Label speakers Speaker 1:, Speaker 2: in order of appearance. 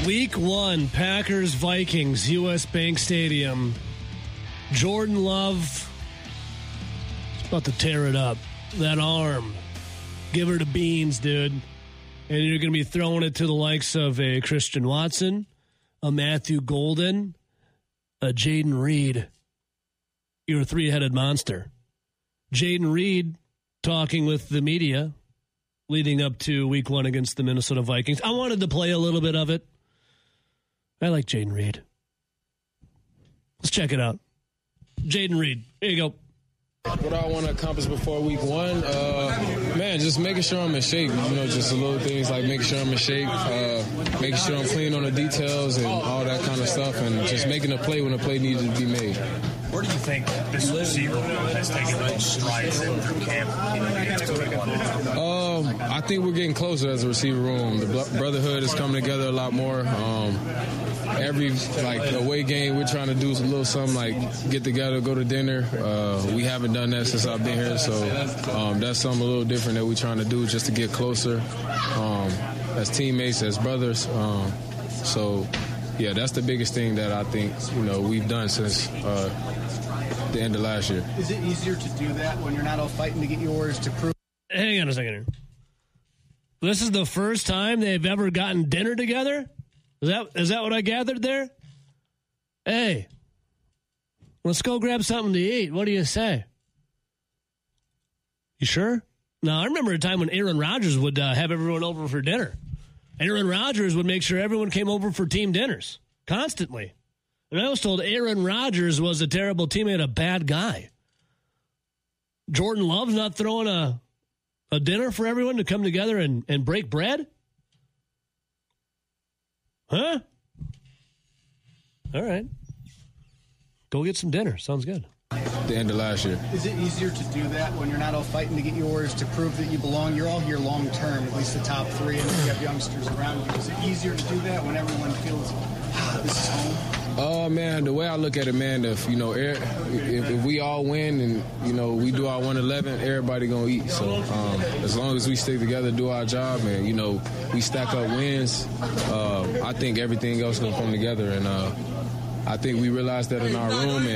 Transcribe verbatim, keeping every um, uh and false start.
Speaker 1: Week one, Packers Vikings, U S Bank Stadium. Jordan Love is about to tear it up. That arm, give her the beans, dude. And you're going to be throwing it to the likes of a Christian Watson, a Matthew Golden, a Jaden Reed. You're a three-headed monster. Jaden Reed talking with the media leading up to week one against the Minnesota Vikings. I wanted to play a little bit of it. I like Jaden Reed. Let's check it out. Jaden Reed, here you go.
Speaker 2: What I want to accomplish before week one, uh, man, just making sure I'm in shape. You know, just the little things like making sure I'm in shape, uh, making sure I'm clean on the details and all that kind of stuff, and just making a play when a play needs to be made.
Speaker 3: Where do you think this receiver room has taken those strides in through camp?
Speaker 2: Um, I think we're getting closer as a receiver room. The brotherhood is coming together a lot more. Um, every like away game, we're trying to do a little something like get together, go to dinner. Uh, we haven't done that since I've been here, so um, that's something a little different that we're trying to do just to get closer um, as teammates, as brothers. Um, so, yeah, that's the biggest thing that I think you know we've done since uh, the end of last year.
Speaker 4: Is it easier to do that when you're not all fighting to get yours to prove?
Speaker 1: Hang on a second here. This is the first time they've ever gotten dinner together? Is that is that what I gathered there? Hey, let's go grab something to eat. What do you say? You sure? Now, I remember a time when Aaron Rodgers would uh, have everyone over for dinner. Aaron Rodgers would make sure everyone came over for team dinners constantly. And I was told Aaron Rodgers was a terrible teammate, a bad guy. Jordan Love's not throwing a, a dinner for everyone to come together and, and break bread? Huh? All right. Go get some dinner. Sounds good.
Speaker 2: The end of last year.
Speaker 4: Is it easier to do that when you're not all fighting to get yours to prove that you belong? You're all here long term, at least the top three, and you have youngsters around you. Is it easier to do that when everyone feels, ah, this is home?
Speaker 2: Oh, uh, man, the way I look at it, man, if, you know, if, if we all win and, you know, we do our one eleven, everybody going to eat. So um, as long as we stick together, do our job, and, you know, we stack up wins, uh, I think everything else going to come together. And uh, I think we realized that in our room. And